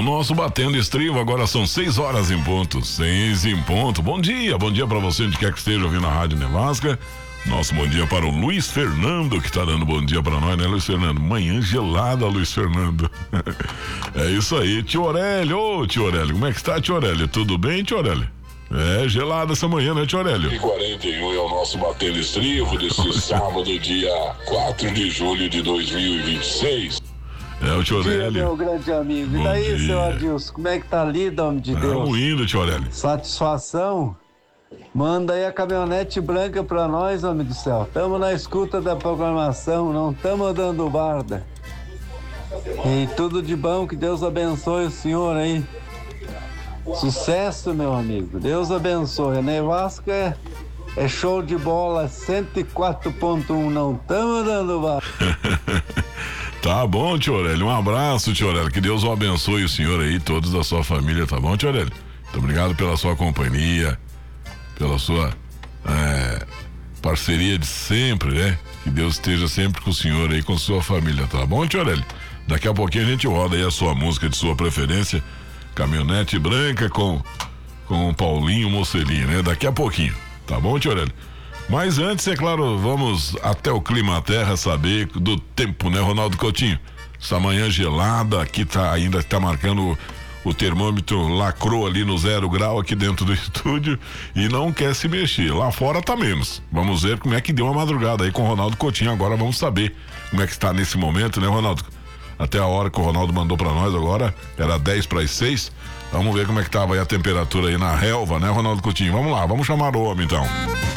o nosso Batendo Estribo. Agora são 6 horas em ponto. 6 em ponto. Bom dia pra você, onde quer que esteja ouvindo a Rádio Nevasca. Nosso bom dia para o Luiz Fernando, que tá dando bom dia para nós, né, Luiz Fernando? Manhã gelada, Luiz Fernando. É isso aí. Tio Aurélio, tio Aurélio, como é que está, tio Aurélio? Tudo bem, tio Aurélio? É gelada essa manhã, né, tio Aurélio? 41 é o nosso Batendo Estribo desse sábado, dia 4 de julho de 2026. É o tio Aurélio. Bom dia, meu grande amigo. E daí, seu Adilson, como é que tá lido, homem de Deus? Estamos indo, tio Aurélio. Satisfação? Manda aí a caminhonete branca pra nós, homem do céu. Tamo na escuta da programação, não tamo dando barda. E tudo de bom, que Deus abençoe o senhor aí. Sucesso, meu amigo. Deus abençoe. A Nevasca é show de bola, 104.1, não tamo dando barda. Tá bom, tio Aurélio. Um abraço, tio Aurélio. Que Deus o abençoe o senhor aí, todos da sua família, tá bom, tio Aurélio? Muito obrigado pela sua companhia, pela sua parceria de sempre, né? Que Deus esteja sempre com o senhor aí, com sua família, tá bom, tio Aurélio? Daqui a pouquinho a gente roda aí a sua música de sua preferência, Caminhonete Branca com o Paulinho Mocelin, né? Daqui a pouquinho, tá bom, tio Aurélio? Mas antes, é claro, vamos até o Clima Terra saber do tempo, né, Ronaldo Coutinho? Essa manhã gelada, aqui ainda tá marcando o termômetro, lacrou ali no 0 grau aqui dentro do estúdio e não quer se mexer. Lá fora tá menos. Vamos ver como é que deu a madrugada aí com o Ronaldo Coutinho. Agora vamos saber como é que está nesse momento, né, Ronaldo? Até a hora que o Ronaldo mandou pra nós agora, era 10 para as 6. Vamos ver como é que tava aí a temperatura aí na relva, né, Ronaldo Coutinho? Vamos lá, vamos chamar o homem então.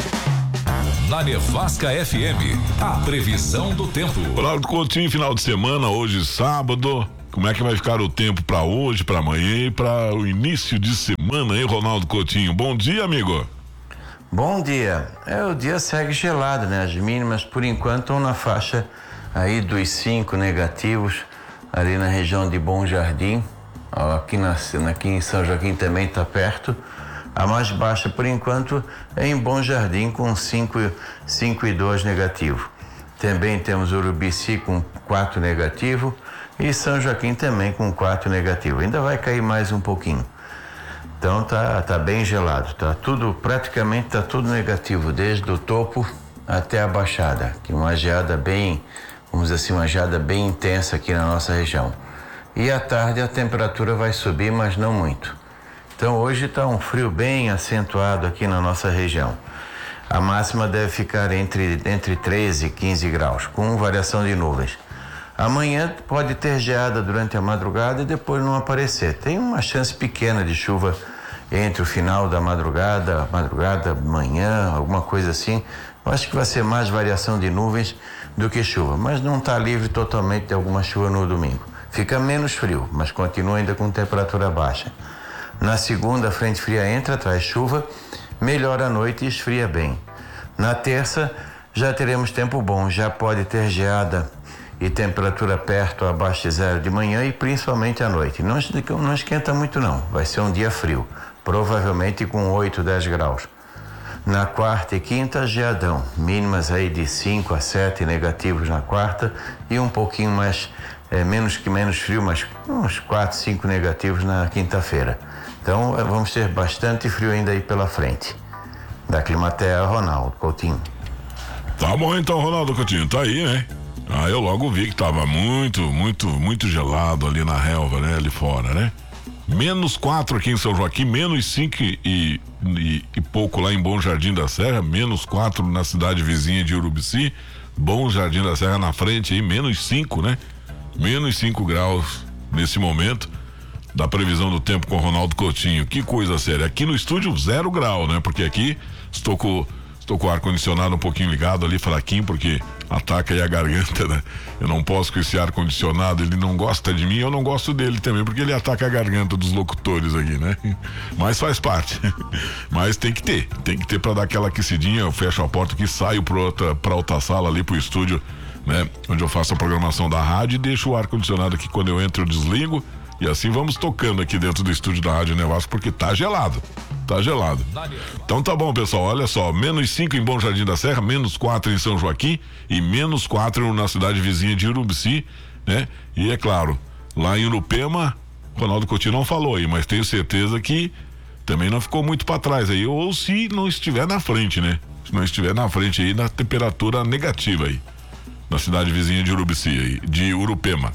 Na Nevasca FM, a previsão do tempo. Ronaldo Coutinho, final de semana, hoje sábado. Como é que vai ficar o tempo para hoje, para amanhã e para o início de semana, hein, Ronaldo Coutinho? Bom dia, amigo. Bom dia. O dia segue gelado, né? As mínimas, por enquanto, estão na faixa aí dos 5 negativos, ali na região de Bom Jardim. Aqui em São Joaquim também está perto. A mais baixa, por enquanto, é em Bom Jardim, com 5,2 negativo. Também temos Urubici com 4 negativo. E São Joaquim também com 4 negativo. Ainda vai cair mais um pouquinho. Então tá bem gelado. Praticamente tá tudo negativo, desde o topo até a baixada. Que uma geada bem, vamos dizer assim, uma geada bem intensa aqui na nossa região. E à tarde a temperatura vai subir, mas não muito. Então hoje tá um frio bem acentuado aqui na nossa região. A máxima deve ficar entre 13 e 15 graus, com variação de nuvens. Amanhã pode ter geada durante a madrugada e depois não aparecer. Tem uma chance pequena de chuva entre o final da madrugada, manhã, alguma coisa assim. Eu acho que vai ser mais variação de nuvens do que chuva, mas não está livre totalmente de alguma chuva no domingo. Fica menos frio, mas continua ainda com temperatura baixa. Na segunda, a frente fria entra, traz chuva, melhora a noite e esfria bem. Na terça, já teremos tempo bom, já pode ter geada e temperatura perto abaixo de 0 de manhã e principalmente à noite. Não esquenta muito não, vai ser um dia frio, provavelmente com 8, 10 graus. Na quarta e quinta, geadão, mínimas aí de 5 a 7 negativos na quarta e um pouquinho mais, menos frio, mas uns 4, 5 negativos na quinta-feira. Então vamos ter bastante frio ainda aí pela frente. Da Climaterra, Ronaldo Coutinho. Tá bom então, Ronaldo Coutinho, tá aí, né? Eu logo vi que tava muito gelado ali na relva, né? Ali fora, né? -4 aqui em São Joaquim, -5 e pouco lá em Bom Jardim da Serra, -4 na cidade vizinha de Urubici, Bom Jardim da Serra na frente aí, -5, né? -5 graus nesse momento da previsão do tempo com o Ronaldo Coutinho. Que coisa séria. Aqui no estúdio 0 grau, né? Porque aqui estou com o ar-condicionado um pouquinho ligado ali, fraquinho, porque ataca aí a garganta, né? Eu não posso com esse ar-condicionado, ele não gosta de mim, eu não gosto dele também, porque ele ataca a garganta dos locutores aqui, né? Mas faz parte. Mas tem que ter pra dar aquela aquecidinha. Eu fecho a porta aqui, saio pra outra sala ali pro estúdio, né? Onde eu faço a programação da rádio e deixo o ar-condicionado aqui. Quando eu entro, eu desligo. E assim vamos tocando aqui dentro do estúdio da Rádio Nevasca, porque tá gelado. Então tá bom, pessoal, olha só, -5 em Bom Jardim da Serra, -4 em São Joaquim e -4 na cidade vizinha de Urubici, né? E é claro, lá em Urupema, Ronaldo Coutinho não falou aí, mas tenho certeza que também não ficou muito para trás aí, ou se não estiver na frente, né? Se não estiver na frente aí, na temperatura negativa aí, na cidade vizinha de Urubici aí, de Urupema.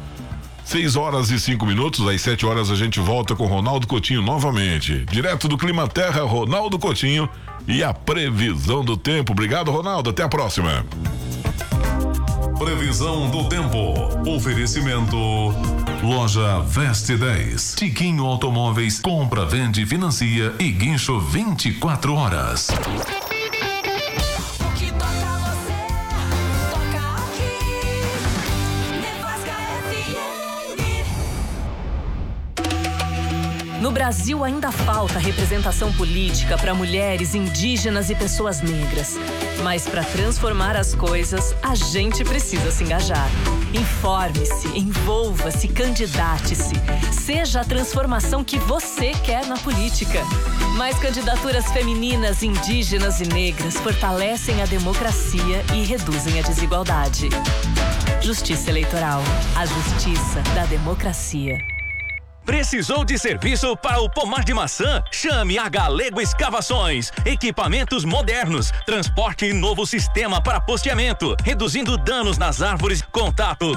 6h05, às 7h a gente volta com Ronaldo Coutinho novamente. Direto do Clima Terra, Ronaldo Coutinho e a previsão do tempo. Obrigado, Ronaldo. Até a próxima. Previsão do tempo. Oferecimento. Loja Veste 10. Tiquinho Automóveis. Compra, vende, financia e guincho 24 horas. No Brasil ainda falta representação política para mulheres, indígenas e pessoas negras. Mas para transformar as coisas, a gente precisa se engajar. Informe-se, envolva-se, candidate-se. Seja a transformação que você quer na política. Mais candidaturas femininas, indígenas e negras fortalecem a democracia e reduzem a desigualdade. Justiça Eleitoral. A justiça da democracia. Precisou de serviço para o pomar de maçã? Chame a Galego Escavações. Equipamentos modernos, transporte e novo sistema para posteamento, reduzindo danos nas árvores. Contato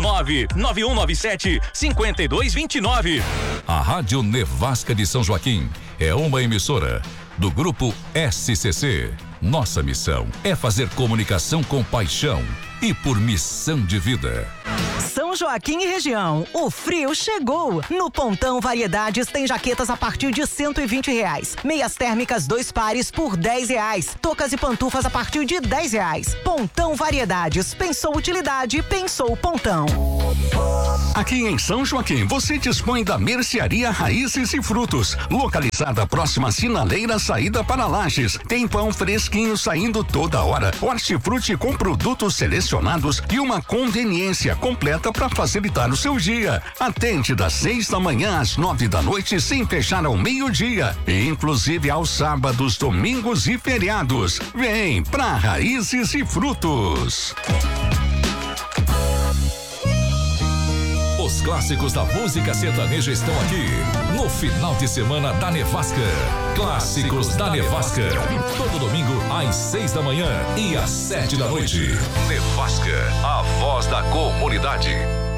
49-9197-5229. A Rádio Nevasca de São Joaquim é uma emissora do Grupo SCC. Nossa missão é fazer comunicação com paixão e por missão de vida. São Joaquim e região, o frio chegou. No Pontão Variedades tem jaquetas a partir de R$120. Meias térmicas 2 pares por R$10. Tocas e pantufas a partir de R$10. Pontão Variedades, pensou utilidade, pensou Pontão. Aqui em São Joaquim, você dispõe da Mercearia Raízes e Frutos, localizada próxima à sinaleira saída para Lages. Tem pão fresquinho saindo toda hora, hortifruti com produtos selecionados e uma conveniência completa para facilitar o seu dia. Atende das 6 da manhã às 9 da noite sem fechar ao meio-dia, e inclusive aos sábados, domingos e feriados. Vem pra Raízes e Frutos. Os clássicos da música sertaneja estão aqui no final de semana da Nevasca. Clássicos da Nevasca. Todo domingo às 6 da manhã e às 7 da noite. Nevasca, a voz da comunidade.